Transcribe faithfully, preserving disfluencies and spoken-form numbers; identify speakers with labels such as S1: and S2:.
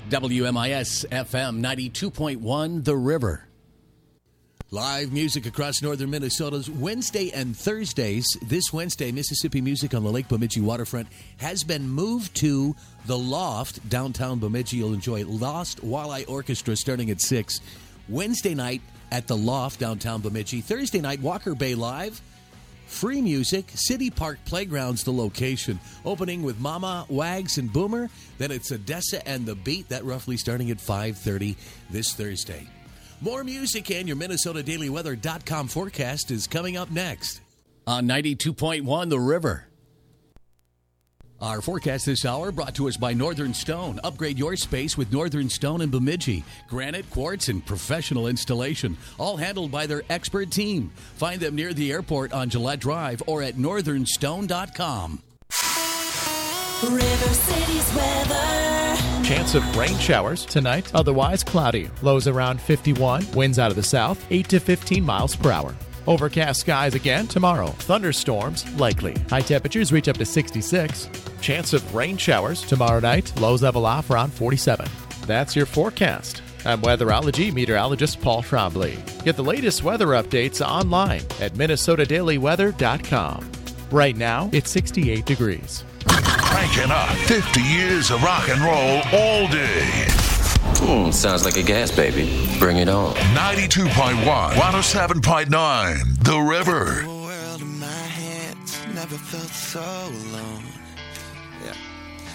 S1: W M I S F M ninety-two point one, The River. Live music across northern Minnesota's Wednesday and Thursdays. This Wednesday, Mississippi Music on the Lake Bemidji waterfront has been moved to the Loft, downtown Bemidji. You'll enjoy Lost Walleye Orchestra starting at six. Wednesday night at the Loft, downtown Bemidji. Thursday night, Walker Bay Live. Free music, City Park Playground's the location. Opening with Mama, Wags, and Boomer. Then it's Odessa and the Beat. That roughly starting at five thirty this Thursday. More music and your Minnesota Daily Weather dot com forecast is coming up next on ninety-two point one The River. Our forecast this hour brought to us by Northern Stone. Upgrade your space with Northern Stone in Bemidji. Granite, quartz, and professional installation. All handled by their expert team. Find them near the airport on Gillette Drive or at northern stone dot com.
S2: River City's weather.
S3: Chance of rain showers tonight, otherwise cloudy. Lows around fifty-one, winds out of the south, eight to fifteen miles per hour. Overcast skies again tomorrow. Thunderstorms likely. High temperatures reach up to sixty-six. Chance of rain showers tomorrow night. Lows level off around forty-seven. That's your forecast. I'm weatherology meteorologist Paul Trombley. Get the latest weather updates online at minnesota daily weather dot com. Right now, it's sixty-eight degrees.
S4: Cranking up fifty years of rock and roll all day.
S5: Mm, sounds like a gas baby. Bring it on.
S4: ninety-two point one, one oh seven point nine, The River.
S6: The world in my hands never felt so alone.